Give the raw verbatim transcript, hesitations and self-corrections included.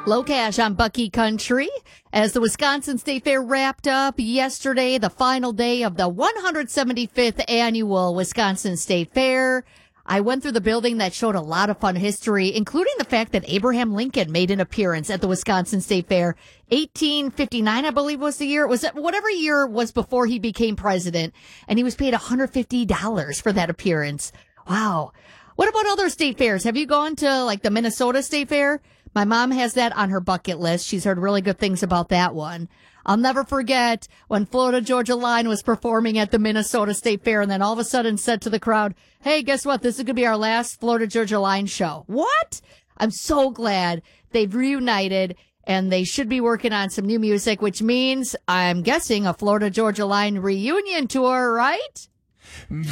Low Cash on Bucky Country. As the Wisconsin State Fair wrapped up yesterday, the final day of the one hundred seventy-fifth annual Wisconsin State Fair, I went through the building that showed a lot of fun history, including the fact that Abraham Lincoln made an appearance at the Wisconsin State Fair. eighteen fifty-nine, I believe, was the year. It was whatever year was before he became president, and he was paid one hundred fifty dollars for that appearance. Wow. What about other state fairs? Have you gone to, like, the Minnesota State Fair? My mom has that on her bucket list. She's heard really good things about that one. I'll never forget when Florida Georgia Line was performing at the Minnesota State Fair and then all of a sudden said to the crowd, hey, guess what? This is going to be our last Florida Georgia Line show. What? I'm so glad they've reunited and they should be working on some new music, which means I'm guessing a Florida Georgia Line reunion tour, right?